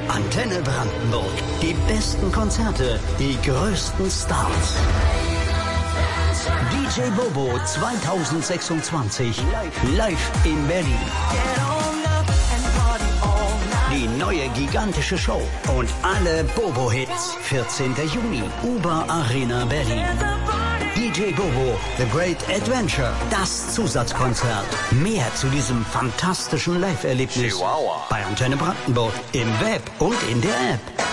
Antenne Brandenburg. Die besten Konzerte, die größten Stars. DJ Bobo 2026 live in Berlin. Die neue gigantische Show und alle Bobo-Hits. 14. Juni, Uber Arena Berlin. DJ Bobo, The Great Adventure, das Zusatzkonzert. Mehr zu diesem fantastischen Live-Erlebnis bei Antenne Brandenburg im Web und in der App.